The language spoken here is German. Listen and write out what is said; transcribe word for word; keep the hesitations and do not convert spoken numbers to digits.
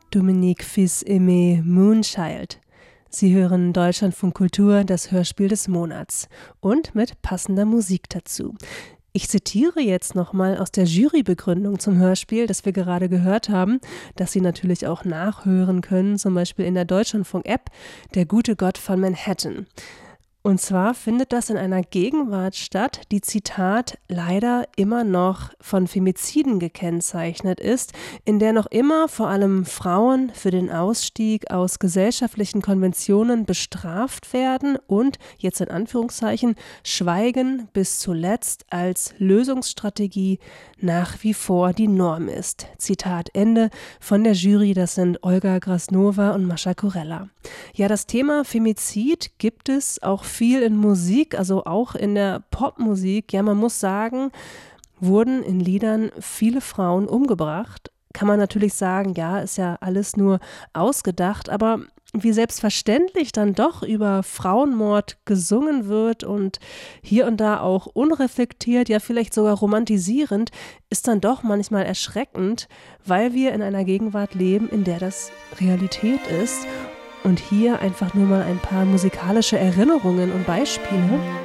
Dominique Fils-Aimé Moonchild. Sie hören Deutschlandfunk Kultur, das Hörspiel des Monats und mit passender Musik dazu. Ich zitiere jetzt nochmal aus der Jurybegründung zum Hörspiel, das wir gerade gehört haben, das Sie natürlich auch nachhören können, zum Beispiel in der Deutschlandfunk-App, Der gute Gott von Manhattan. Und zwar findet das in einer Gegenwart statt, die, Zitat, leider immer noch von Femiziden gekennzeichnet ist, in der noch immer vor allem Frauen für den Ausstieg aus gesellschaftlichen Konventionen bestraft werden und, jetzt in Anführungszeichen, Schweigen bis zuletzt als Lösungsstrategie nach wie vor die Norm ist. Zitat Ende von der Jury, das sind Olga Grasnova und Mascha Kurella. Ja, das Thema Femizid gibt es auch viel in Musik, also auch in der Popmusik. Ja, man muss sagen, wurden in Liedern viele Frauen umgebracht. Kann man natürlich sagen, ja, ist ja alles nur ausgedacht, aber wie selbstverständlich dann doch über Frauenmord gesungen wird und hier und da auch unreflektiert, ja vielleicht sogar romantisierend, ist dann doch manchmal erschreckend, weil wir in einer Gegenwart leben, in der das Realität ist. Und hier einfach nur mal ein paar musikalische Erinnerungen und Beispiele.